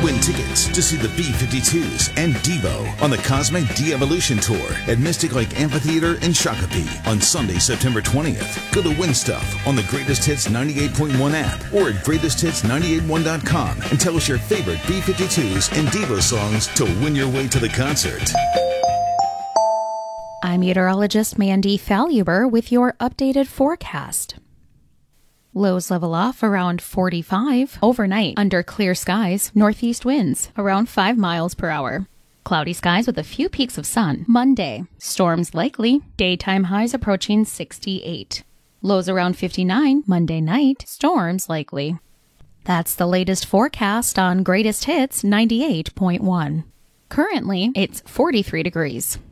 Win tickets to see the B-52s and Devo on the Cosmic De-Evolution Tour at Mystic Lake Amphitheater in Shakopee on Sunday, September 20th. Go to Win Stuff on the Greatest Hits 98.1 app or at greatesthits981.com and tell us your favorite B-52s and Devo songs to win your way to the concert. I'm meteorologist Mandy Faluber with your updated forecast. Lows level off around 45. Overnight, under clear skies, northeast winds around 5 miles per hour. Cloudy skies with a few peaks of sun. Monday, storms likely. Daytime highs approaching 68. Lows around 59. Monday night, storms likely. That's the latest forecast on Greatest Hits 98.1. Currently, it's 43 degrees.